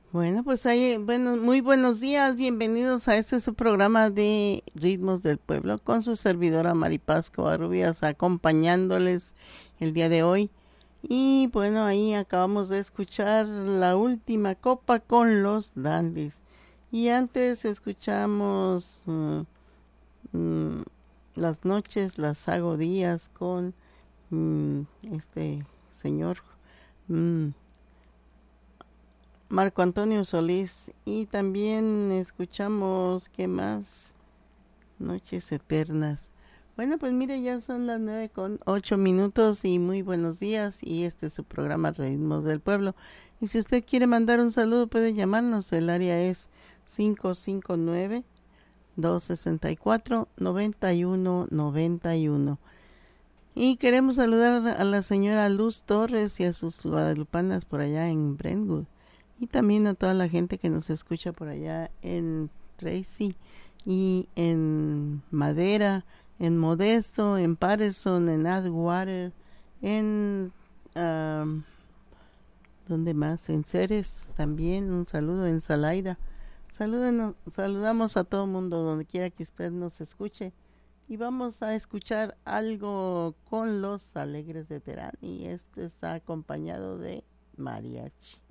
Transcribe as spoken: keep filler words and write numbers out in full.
Bueno, pues ahí, bueno, muy buenos días, bienvenidos a este su programa de Ritmos del Pueblo con su servidora Maripaz Covarrubias acompañándoles el día de hoy. Y bueno, ahí acabamos de escuchar la última copa con los Dandies. Y antes escuchamos mm, mm, las noches, las hago días con mm, este señor. mm, Marco Antonio Solís. Y también escuchamos, ¿qué más? Noches Eternas. Bueno, pues mire, ya son las nueve con ocho minutos y muy buenos días. Y este es su programa Ritmos del Pueblo. Y si usted quiere mandar un saludo, puede llamarnos. El área es cinco cinco nueve, dos seis cuatro, nueve uno nueve uno. Y queremos saludar a la señora Luz Torres y a sus guadalupanas por allá en Brentwood. Y también a toda la gente que nos escucha por allá en Tracy y en Madera, en Modesto, en Patterson, en Atwater, en... Um, ¿dónde más? En Ceres también. Un saludo en Salaida. Salúdenos, saludamos a todo mundo donde quiera que usted nos escuche. Y vamos a escuchar algo con los Alegres de Terán. Y este está acompañado de mariachi.